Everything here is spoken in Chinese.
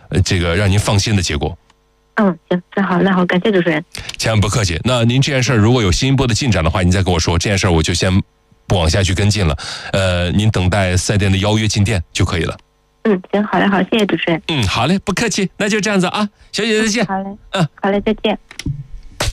这个让您放心的结果。 行，那好，感谢主持人。 千万不客气。那您这件事儿如果有新一波的进展的话，您再跟我说，这件事儿我就先不往下去跟进了。您等待4S店的邀约进店就可以了。 行，好嘞，好，谢谢主持人。 好嘞，不客气，那就这样子啊，小姐姐再见。 好嘞，好嘞，再见。